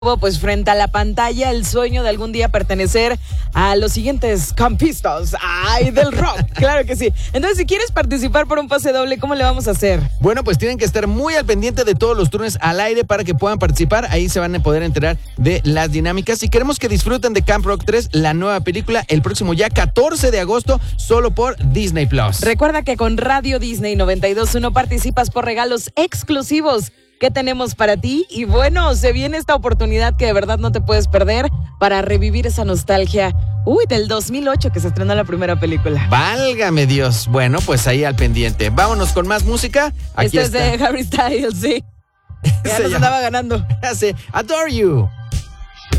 pues frente a la pantalla el sueño de algún día pertenecer a los siguientes campistas del rock. Claro que sí. Entonces, si quieres participar por un pase doble, ¿cómo le vamos a hacer? Bueno, pues tienen que estar muy al pendiente de todos los turnos al aire para que puedan participar. Ahí se van a poder enterar de las dinámicas. Y queremos que disfruten de Camp Rock 3, la nueva película, el próximo ya 14 de agosto, solo por Disney Plus. Recuerda que con Radio Disney 92.1 participas por regalos exclusivos. ¿Qué tenemos para ti? Y bueno, se viene esta oportunidad que de verdad no te puedes perder para revivir esa nostalgia. Del 2008 que se estrenó la primera película. Válgame Dios. Bueno, pues ahí al pendiente. Vámonos con más música. Aquí es de Harry Styles, sí. Ya nos andaba ganando. Hace Adore You.